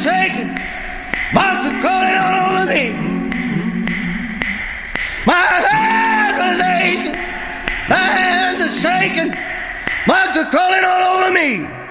shaking, bugs are crawling all over me. My head was aching, my hands are shaking, bugs are crawling all over me.